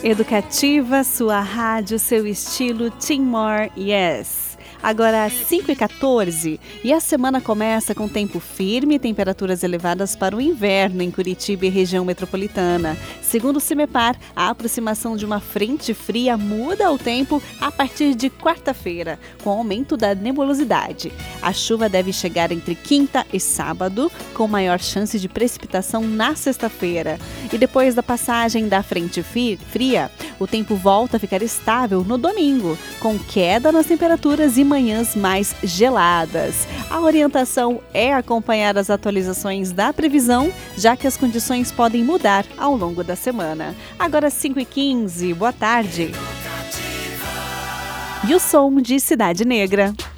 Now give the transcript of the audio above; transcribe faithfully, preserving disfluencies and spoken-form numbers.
Educativa, sua rádio, seu estilo, Tim More, yes. Agora às cinco e quatorze e a semana começa com tempo firme e temperaturas elevadas para o inverno em Curitiba e região metropolitana. Segundo o CIMEPAR, a aproximação de uma frente fria muda o tempo a partir de quarta-feira, com aumento da nebulosidade. A chuva deve chegar entre quinta e sábado, com maior chance de precipitação na sexta-feira. E depois da passagem da frente fria, o tempo volta a ficar estável no domingo, com queda nas temperaturas e manhãs mais geladas. A orientação é acompanhar as atualizações da previsão, já que as condições podem mudar ao longo da semana. Agora cinco e quinze, boa tarde. E o som de Cidade Negra.